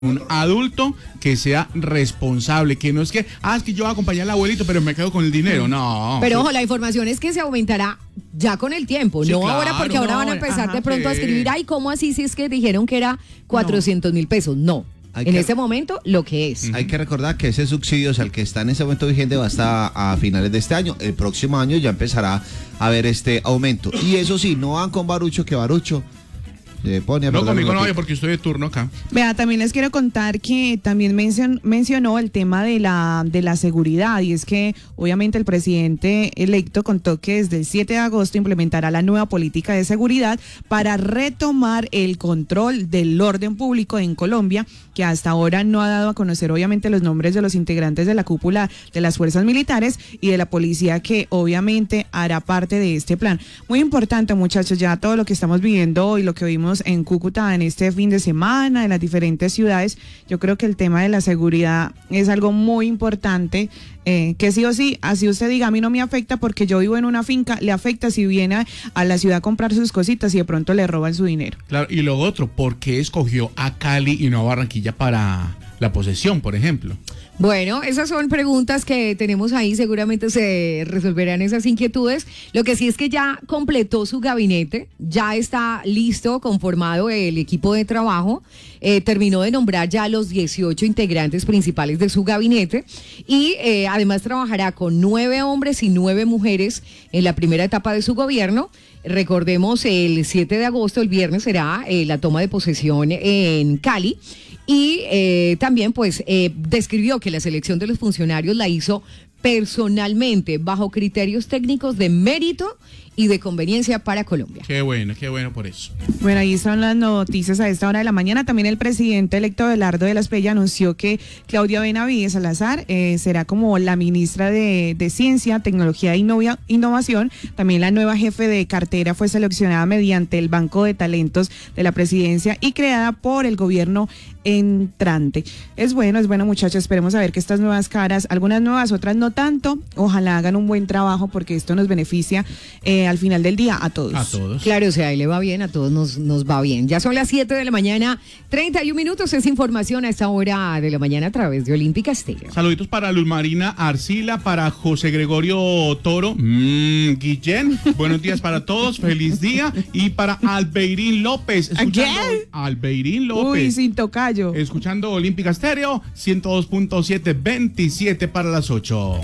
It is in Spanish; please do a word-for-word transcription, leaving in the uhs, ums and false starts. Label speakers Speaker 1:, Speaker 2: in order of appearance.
Speaker 1: Un adulto que sea responsable, que no es que, ah, es que yo voy a acompañar al abuelito, pero me quedo con el dinero, no.
Speaker 2: Pero ojo, la información es que se aumentará ya con el tiempo,
Speaker 1: Sí,
Speaker 2: no
Speaker 1: claro,
Speaker 2: ahora, porque ahora
Speaker 1: no,
Speaker 2: van a empezar
Speaker 1: ajá,
Speaker 2: de pronto a
Speaker 1: sí.
Speaker 2: escribir, ay, ¿cómo así si es que dijeron que era cuatrocientos mil pesos? No,
Speaker 3: Hay
Speaker 2: en
Speaker 3: que-
Speaker 2: ese momento lo que es.
Speaker 3: Hay que recordar que ese subsidio, o sea, el que está en ese momento vigente, va hasta a finales de este año. El próximo año ya empezará a haber este aumento. Y eso sí, no van con Barucho, que Barucho se pone a
Speaker 1: No,
Speaker 3: perder
Speaker 1: conmigo
Speaker 3: un
Speaker 1: no vaya
Speaker 3: ratito.
Speaker 1: porque estoy de turno acá.
Speaker 4: Vea, también les quiero contar que también mencion- mencionó el tema de la, de la seguridad, y es que obviamente el presidente electo contó que desde el siete de agosto implementará la nueva política de seguridad para retomar el control del orden público en Colombia, que hasta ahora no ha dado a conocer obviamente los nombres de los integrantes de la cúpula de las fuerzas militares y de la policía, que obviamente hará parte de este plan. Muy importante, muchachos, ya todo lo que estamos viviendo hoy, lo que vimos en Cúcuta en este fin de semana, en las diferentes ciudades, yo creo que el tema de la seguridad es algo muy importante, eh, que sí o sí, así usted diga, a mí no me afecta porque yo vivo en una finca, le afecta si viene a, a la ciudad a comprar sus cositas y de pronto le roban su dinero.
Speaker 1: Claro, y lo otro, ¿por qué escogió a Cali y no a Barranquilla para la posesión, por ejemplo?
Speaker 2: Bueno, esas son preguntas que tenemos ahí, seguramente se resolverán esas inquietudes. Lo que sí es que ya completó su gabinete, ya está listo, conformado el equipo de trabajo, eh, terminó de nombrar ya los dieciocho integrantes principales de su gabinete y eh, además trabajará con nueve hombres y nueve mujeres en la primera etapa de su gobierno. Recordemos, el siete de agosto, el viernes, será eh, la toma de posesión en Cali. Y eh, también pues eh, describió que la selección de los funcionarios la hizo personalmente, bajo criterios técnicos de mérito y de conveniencia para Colombia.
Speaker 1: Qué bueno, qué bueno por eso.
Speaker 4: Bueno, ahí están las noticias a esta hora de la mañana. También el presidente electo Belardo de la Espriella anunció que Claudia Benavides Salazar eh, será como la ministra de, de Ciencia, Tecnología e Innova- Innovación. También la nueva jefe de cartera fue seleccionada mediante el Banco de Talentos de la Presidencia y creada por el gobierno entrante. Es bueno, es bueno, muchachos. Esperemos a ver que estas nuevas caras, algunas nuevas, otras no tanto, ojalá hagan un buen trabajo porque esto nos beneficia eh, al final del día a todos.
Speaker 1: A todos.
Speaker 2: Claro, o sea, ahí le va bien, a todos nos, nos va bien. Ya son las siete de la mañana, treinta y un minutos, es información a esta hora de la mañana a través de Olímpica Estéreo.
Speaker 1: Saluditos para Luz Marina Arcila, para José Gregorio Toro, mmm, Guillén, buenos días para todos, feliz día, y para Albeirín López, escuchando
Speaker 4: ¿Qué?
Speaker 1: Albeirín López,
Speaker 4: Uy, sin tocayo.
Speaker 1: escuchando Olímpica Estéreo, ciento dos punto siete, veintisiete para las ocho.